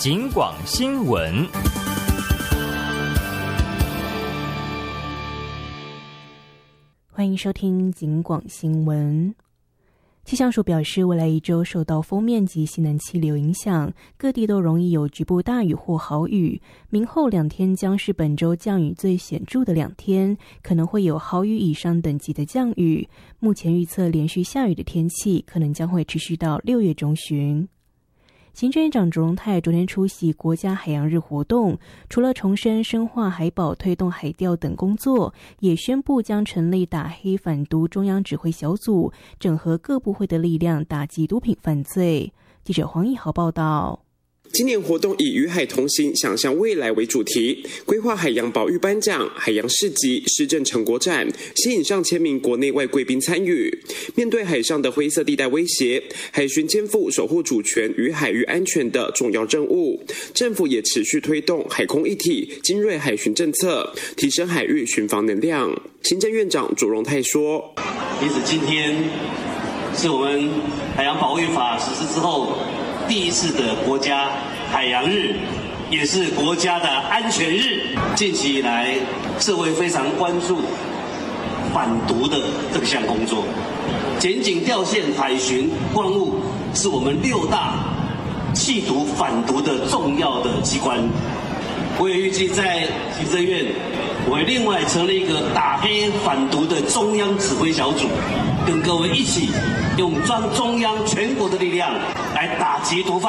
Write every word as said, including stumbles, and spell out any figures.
警广新闻。 欢迎收听警广新闻。气象署表示，未来一周受到锋面及西南气流影响，各地都容易有局部大雨或豪雨。明后两天将是本周降雨最显著的两天，可能会有豪雨以上等级的降雨。目前预测连续下雨的天气可能将会持续到六月中旬。行政院长卓荣泰昨天出席国家海洋日活动，除了重申深化海保、推动海钓等工作，也宣布将成立打黑反毒中央指挥小组，整合各部会的力量打击毒品犯罪。记者黄义豪报道。 今年活动以与海同行，想象未来为主题，规划海洋保育颁奖、海洋市集、市政成果展，吸引上千名国内外贵宾参与。面对海上的灰色地带威胁，海巡肩负守护主权与海域安全的重要任务。政府也持续推动海空一体、精锐海巡政策，提升海域巡防能量。行政院长卓荣泰说：“ 因此，今天是我们海洋保育法实施之后第一次的国家海洋日，也是国家的安全日。近期以来，社会非常关注反毒的这项工作。检警、调线、海巡、矿务是我们六大缉毒反毒的重要的机关。我也预计在行政院，我会另外成立一个打黑反毒的中央指挥小组，跟各位一起用中中央全国的力量来打击毒贩。”